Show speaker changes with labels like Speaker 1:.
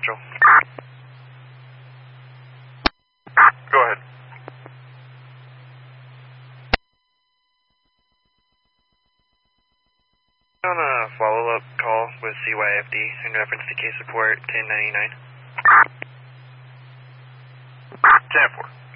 Speaker 1: Mitchell. Go ahead. On a follow-up call with CYFD in reference to case report 1099. 10-4.